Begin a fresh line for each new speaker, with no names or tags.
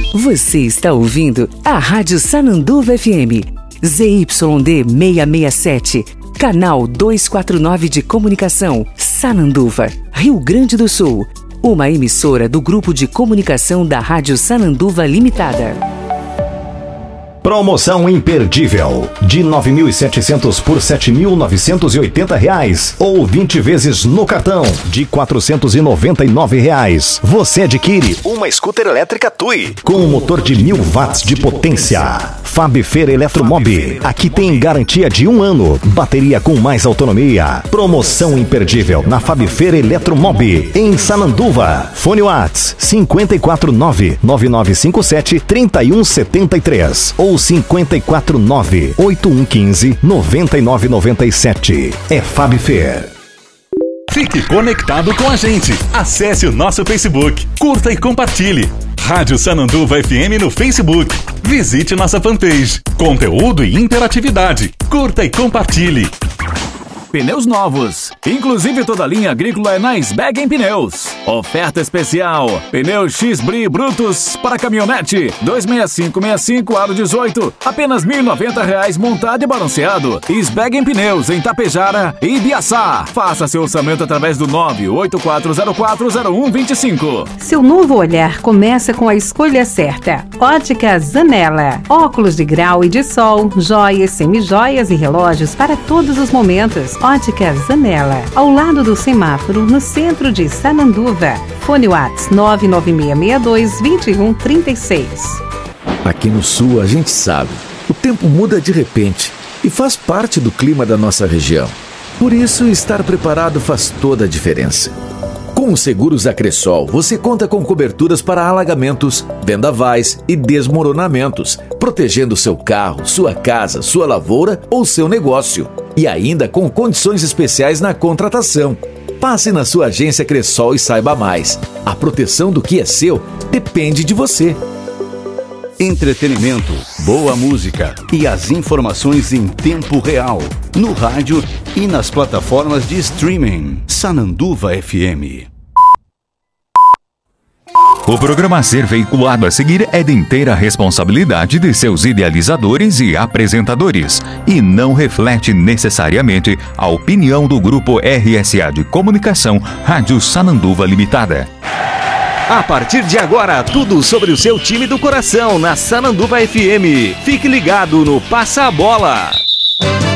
Você está ouvindo a Rádio Sananduva FM, ZYD 667, canal 249 de comunicação, Sananduva, Rio Grande do Sul. Uma emissora do Grupo de Comunicação da Rádio Sananduva Limitada.
Promoção imperdível de R$ 9.700 por R$ 7.980 ou 20 vezes no cartão de R$ 499. Você adquire uma scooter elétrica TUI com um motor de 1.000 watts de potência. Fabfer Eletromob. Aqui tem garantia de 1 ano. Bateria com mais autonomia. Promoção imperdível na Fabfer Eletromob em Sananduva. Fone Whats 549-9957-3173 ou 549-8115-9997. É Fabfer.
Fique conectado com a gente. Acesse o nosso Facebook. Curta e compartilhe. Rádio Sananduva FM no Facebook. Visite nossa fanpage. Conteúdo e interatividade. Curta e compartilhe.
Pneus novos, inclusive toda a linha agrícola é na Sbeg Pneus. Oferta especial, pneus X-Bri brutos para caminhonete 26565 aro 18, apenas R$ 1.090 montado e balanceado. Sbeg Pneus em Tapejara e Ibiaçá. Faça seu orçamento através do 984040125.
Seu novo olhar começa com a escolha certa. Ótica Zanella. Óculos de grau e de sol, joias, semijoias e relógios para todos os momentos. Ótica Zanella, ao lado do semáforo, no centro de Sananduva. Fone Whats 996622136.
Aqui no sul a gente sabe, o tempo muda de repente e faz parte do clima da nossa região. Por isso, estar preparado faz toda a diferença. Com os seguros Acressol, você conta com coberturas para alagamentos, vendavais e desmoronamentos, protegendo seu carro, sua casa, sua lavoura ou seu negócio. E ainda com condições especiais na contratação. Passe na sua agência Acressol e saiba mais. A proteção do que é seu depende de você.
Entretenimento, boa música e as informações em tempo real. No rádio e nas plataformas de streaming. Sananduva FM.
O programa a ser veiculado a seguir é de inteira responsabilidade de seus idealizadores e apresentadores e não reflete necessariamente a opinião do Grupo RSA de Comunicação Rádio Sananduva Limitada.
A partir de agora, tudo sobre o seu time do coração na Sananduva FM. Fique ligado no Passa a Bola.